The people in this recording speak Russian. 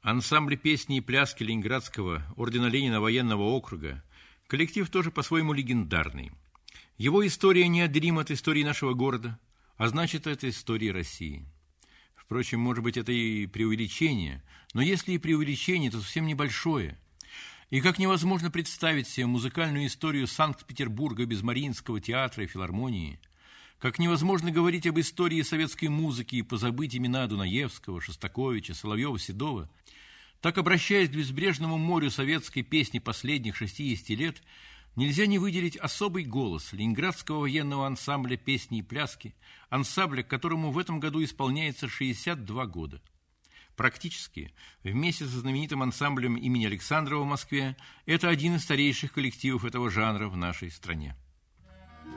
Ансамбль песни и пляски Ленинградского ордена Ленина военного округа – коллектив тоже по-своему легендарный. Его история неотделима от истории нашего города, а значит, это история России. Впрочем, может быть, это и преувеличение, но если и преувеличение, то совсем небольшое. И как невозможно представить себе музыкальную историю Санкт-Петербурга без Мариинского театра и филармонии, как невозможно говорить об истории советской музыки и позабыть имена Дунаевского, Шостаковича, Соловьева, Седова, так, обращаясь к безбрежному морю советской песни последних 60 лет, нельзя не выделить особый голос Ленинградского военного ансамбля песни и пляски, ансамбля, которому в этом году исполняется 62 года. Практически, вместе со знаменитым ансамблем имени Александрова в Москве, это один из старейших коллективов этого жанра в нашей стране.